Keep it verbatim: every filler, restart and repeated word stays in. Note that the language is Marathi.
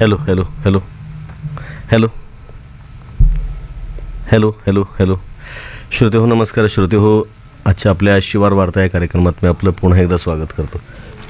Hello hello hello hello hello hello hello श्रोते हो, नमस्कार श्रोते हो. आजच्या आपल्या शिवार वार्ता या कार्यक्रमात मी आपलं पुन्हा एकदा स्वागत करतो.